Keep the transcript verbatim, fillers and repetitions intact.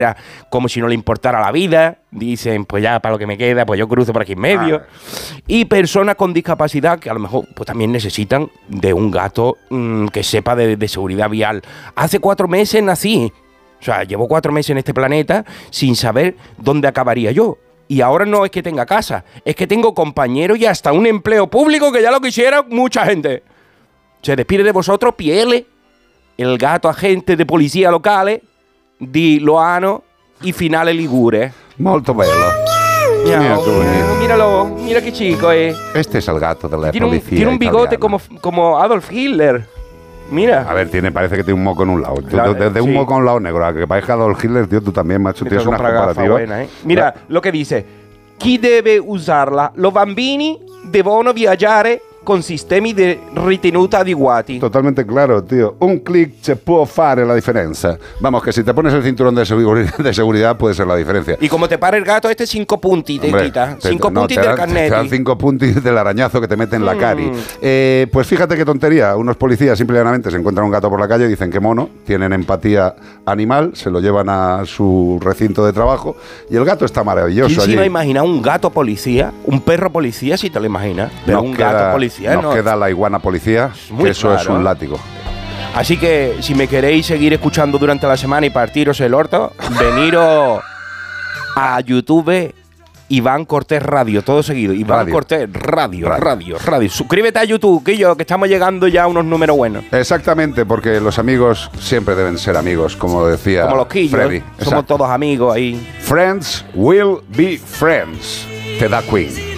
como si no le importara la vida. Dicen, pues ya, para lo que me queda, pues yo cruzo por aquí en medio. Ah. Y personas con discapacidad que a lo mejor pues también necesitan de un gato mmm, que sepa de, de seguridad vial. Hace cuatro meses nací. O sea, llevo cuatro meses en este planeta sin saber dónde acabaría yo. Y ahora no es que tenga casa, es que tengo compañeros y hasta un empleo público que ya lo quisiera mucha gente. Se despide de vosotros, Piele, el gato agente de policía locale di Loano y Finale Ligure. Molto bello. Miau, miau, miau, míralo, mira qué chico es. Este es el gato de la tiene policía un, Tiene un bigote como, como Adolf Hitler. Mira. A ver, tiene, parece que tiene un moco en un lado. Claro, Desde sí. un moco a un lado negro, a que parezca Adolf Hitler, tío, tú también, macho, tienes una comparativa. Buena, eh. Mira la... lo que dice. Chi deve usarla? Los bambini devono viaggiare con sistemi di ritenuta adeguati. Totalmente claro, tío. Un clic se può fare la diferencia. Vamos, que si te pones el cinturón de seguridad, de seguridad puede ser la diferencia. Y como te para el gato, este cinco punti te Hombre, quita. te, Cinco no, punti te del dan, carnet. Te dan cinco puntis del arañazo que te mete en la mm. cari. Eh, pues fíjate qué tontería. Unos policías simplemente se encuentran un gato por la calle y dicen que mono, tienen empatía animal, se lo llevan a su recinto de trabajo y el gato está maravilloso. ¿Quién allí. se iba a imaginar un gato policía? Un perro policía, si te lo imaginas. Pero nos un queda, gato policía nos no. queda la iguana policía, Muy que eso claro. es un látigo. Así que si me queréis seguir escuchando durante la semana y partiros el orto, veniros a YouTube Iván Cortés Radio, todo seguido. Iván Radio. Cortés Radio, radio, radio, radio. Suscríbete a YouTube, que yo, que estamos llegando ya a unos números buenos. Exactamente, porque los amigos siempre deben ser amigos, como decía Como los quillos, Freddy. somos Exacto. todos amigos ahí. Friends will be friends. Te da Queen.